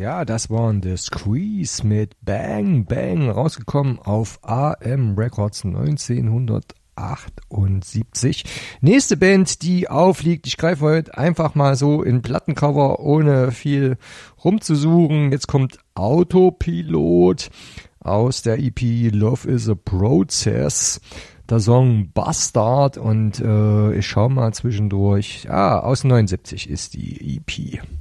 Ja, das waren The Squeeze mit Bang Bang, rausgekommen auf AM Records 1978. Nächste Band, die aufliegt, ich greife heute einfach mal so in Plattencover, ohne viel rumzusuchen. Jetzt kommt Autopilot aus der EP Love is a Process. Der Song Bastard und ich schau mal zwischendurch. Aus 79 ist die EP.